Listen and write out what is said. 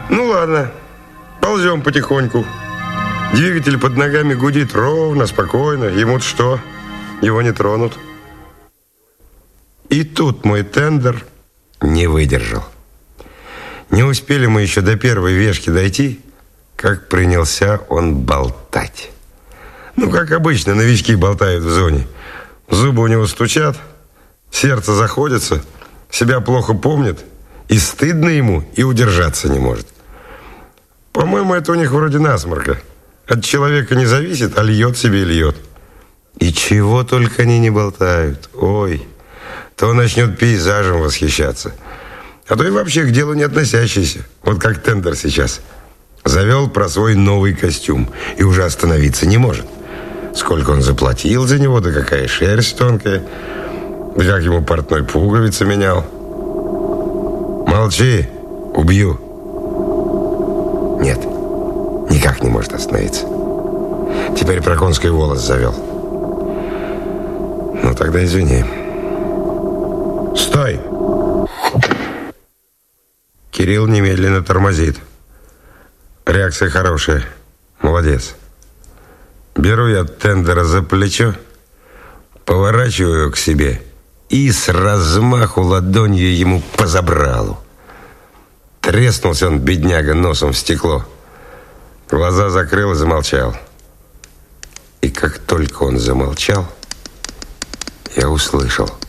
Ну ладно, ползем потихоньку. Двигатель под ногами гудит ровно, спокойно. Ему-то что? Его не тронут. И тут мой тендер не выдержал. Не успели мы еще до первой вешки дойти, как принялся он болтать. Ну, как обычно, новички болтают в зоне. Зубы у него стучат, сердце заходится, себя плохо помнит, и стыдно ему, и удержаться не может. По-моему, это у них вроде насморка. От человека не зависит, а льет себе и льет. И чего только они не болтают. Ой, то начнет пейзажем восхищаться, а то и вообще к делу не относящийся. Вот как тендер сейчас. Завел про свой новый костюм и уже остановиться не может. Сколько он заплатил за него, да какая шерсть тонкая, да как ему портной пуговицы менял. Молчи, убью. Нет, никак не может остановиться. Теперь про конский волос завел. Ну тогда извини. Стой! Кирилл немедленно тормозит. Реакция хорошая. Молодец. Беру я тендера за плечо, поворачиваю его к себе и с размаху ладонью ему по забралу. Треснулся он, бедняга, носом в стекло. Глаза закрыл и замолчал. И как только он замолчал, я услышал: